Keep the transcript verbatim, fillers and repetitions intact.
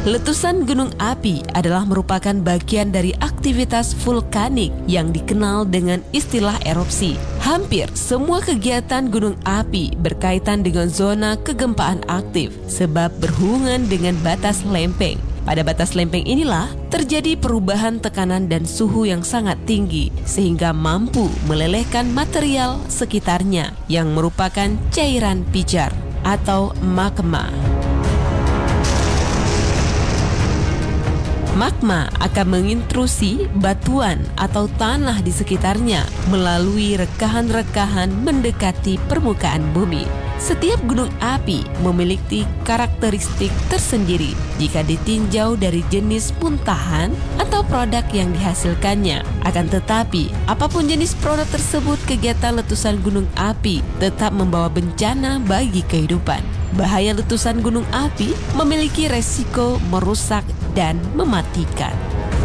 Letusan gunung api adalah merupakan bagian dari aktivitas vulkanik yang dikenal dengan istilah erupsi. Hampir semua kegiatan gunung api berkaitan dengan zona kegempaan aktif sebab berhubungan dengan batas lempeng. Pada batas lempeng inilah terjadi perubahan tekanan dan suhu yang sangat tinggi sehingga mampu melelehkan material sekitarnya yang merupakan cairan pijar atau magma. Magma akan mengintrusi batuan atau tanah di sekitarnya melalui rekahan-rekahan mendekati permukaan bumi. Setiap gunung api memiliki karakteristik tersendiri jika ditinjau dari jenis muntahan atau produk yang dihasilkannya. Akan tetapi, apapun jenis produk tersebut, kegiatan letusan gunung api tetap membawa bencana bagi kehidupan. Bahaya letusan gunung api memiliki resiko merusak dan mematikan.